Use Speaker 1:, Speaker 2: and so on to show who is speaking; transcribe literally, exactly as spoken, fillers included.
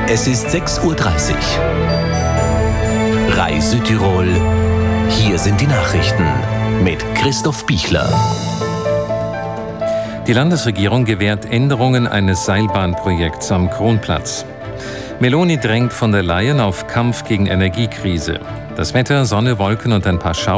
Speaker 1: Es ist sechs Uhr dreißig. Rai Südtirol. Hier sind die Nachrichten mit Christoph Bichler.
Speaker 2: Die Landesregierung gewährt Änderungen eines Seilbahnprojekts am Kronplatz. Meloni drängt von der Leyen auf Kampf gegen Energiekrise. Das Wetter, Sonne, Wolken und ein paar Schauer.